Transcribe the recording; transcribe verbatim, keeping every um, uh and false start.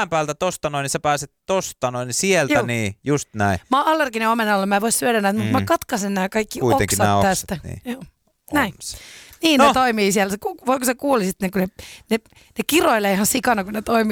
pään päältä tosta noin, niin sä pääset tosta noin, niin sieltä, Joo. niin just näin. Mä oon allerginen omenalle, mä en voi syödä näitä, mm. mutta mä katkaisen nämä kaikki Kuitenkin oksat nämä oksat, tästä. niin. Joo. Näin. Se. Niin No. ne toimii siellä. Voiko sä kuulisit, ne, kun ne, ne, ne kiroilee ihan sikana, kun ne toimii